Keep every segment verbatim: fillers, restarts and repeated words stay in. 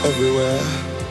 everywhere.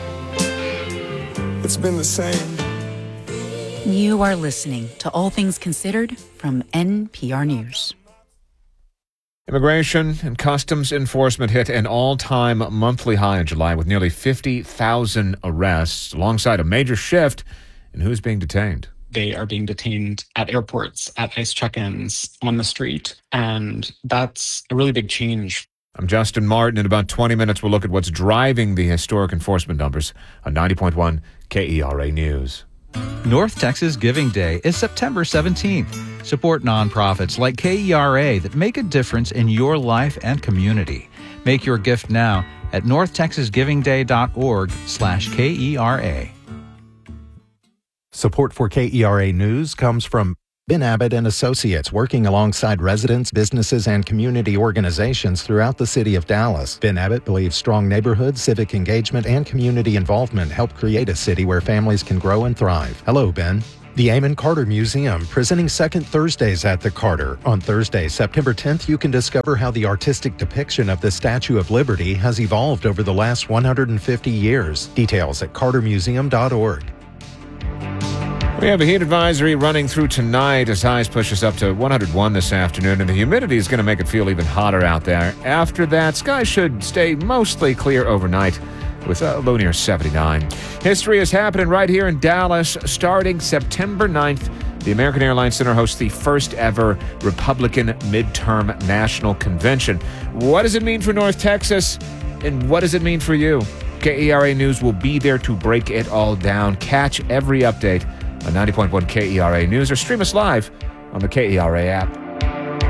It's been the same. You are listening to All Things Considered from N P R News. Immigration and Customs Enforcement hit an all-time monthly high in July with nearly fifty thousand arrests, alongside a major shift in who's being detained. They are being detained at airports, at ICE check-ins, on the street, and that's a really big change. I'm Justin Martin. In about twenty minutes, we'll look at what's driving the historic enforcement numbers on ninety point one K E R A News. North Texas Giving Day is September seventeenth. Support nonprofits like K E R A that make a difference in your life and community. Make your gift now at north texas giving day dot org slash K E R A. Support for K E R A News comes from Ben Abbott and Associates, working alongside residents, businesses, and community organizations throughout the city of Dallas. Ben Abbott believes strong neighborhoods, civic engagement, and community involvement help create a city where families can grow and thrive. Hello, Ben. The Amon Carter Museum, presenting second Thursdays at the Carter. On Thursday, September tenth, you can discover how the artistic depiction of the Statue of Liberty has evolved over the last one hundred fifty years. Details at carter museum dot org. We have a heat advisory running through tonight as highs push us up to one hundred one this afternoon, and the humidity is going to make it feel even hotter out there. After that, skies should stay mostly clear overnight with a low near seventy-nine. History is happening right here in Dallas. Starting September ninth, the American Airlines Center hosts the first ever Republican midterm national convention. What does it mean for North Texas, and what does it mean for you? K E R A News will be there to break it all down. Catch every update on ninety point one K E R A News or stream us live on the K E R A app.